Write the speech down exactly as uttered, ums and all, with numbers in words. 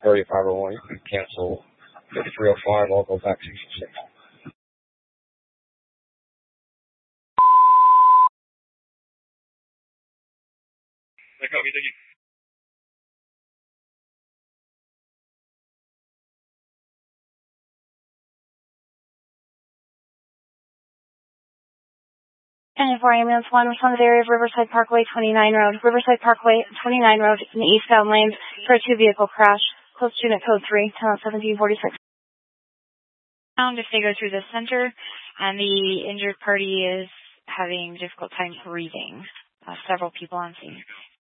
thirty-five oh one, you can cancel fifty-three oh five, I'll go back sixty-six. I copy, thank you. And for ambulance one, respond to the area of Riverside Parkway, twenty-nine Road. Riverside Parkway, twenty-nine Road, in the eastbound lanes for a two-vehicle crash. Close to unit code three, ten seventeen forty-six. Found if they go through the center, and the injured party is having difficult time breathing. Uh, several people on scene.